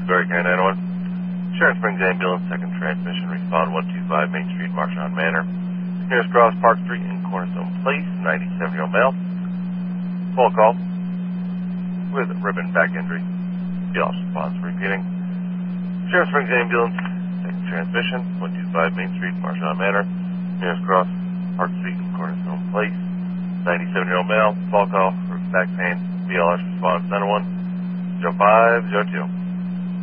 Berry County 901. Sharon Springs Ambulance, second transmission, respond 125 Main Street, Marchand Manor. Nearest cross Park Street in Cornerstone Place, 97-year-old male. Full call with ribbon back injury. BLS response repeating. Sharon Springs Ambulance, second transmission, 125 Main Street, Marchand Manor. Nearest cross Park Street in Cornerstone Place, 97-year-old male. Full call for back pain. BLS response 901 0502.